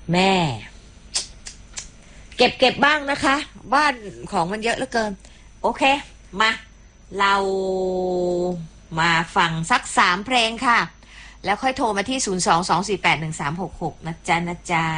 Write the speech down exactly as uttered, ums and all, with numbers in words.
แม่ เก็บเก็บบ้างนะคะ บ้านของมันเยอะเหลือเกิน โอเค มา เรามาฟังสักสามเพลงค่ะ แล้วค่อยโทรมาที่ ศูนย์ สอง สอง สี่ แปด หนึ่ง สาม หก หก นะจ๊ะนะจ๊ะ